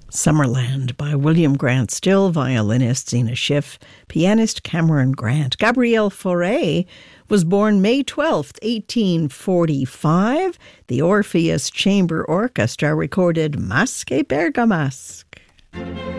Summerland by William Grant Still, violinist Zena Schiff, pianist Cameron Grant. Gabriel Fauré was born May 12th, 1845. The Orpheus Chamber Orchestra recorded Masque Bergamasque.